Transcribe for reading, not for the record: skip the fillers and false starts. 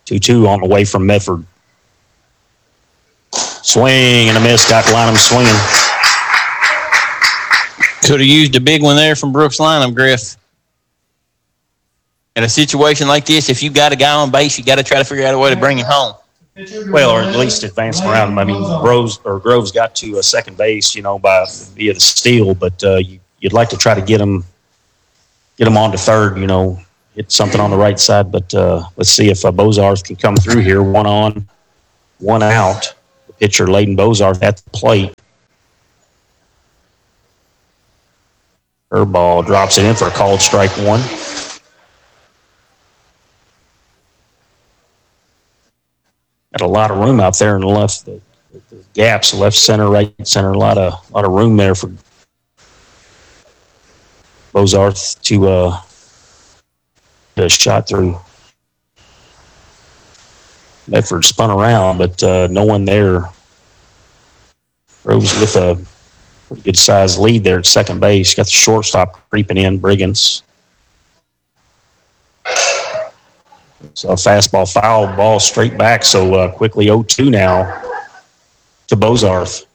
2-2 on the way from Medford. Swing and a miss. Got Lynham swinging. Could have used a big one there from Brooks Lynham, Griff. In a situation like this, if you've got a guy on base, you got to try to figure out a way to bring him home. Well, or at least advance around him. I mean, Groves got to second base, via the steal, but you'd like to try to get him on to third, hit something on the right side. But let's see if Bozarth can come through here. 1 on, 1 out. The pitcher, Layden Bozarth, at the plate. Curveball drops it in for a called strike 1. Got a lot of room out there in the left, the gaps, left center, right center, a lot of room there for Bozarth to get a shot through. Medford spun around, but no one there. Groves with a pretty good size lead there at second base. Got the shortstop creeping in, Briggins. So a fastball, foul ball straight back. So quickly 0-2 now to Bozarth.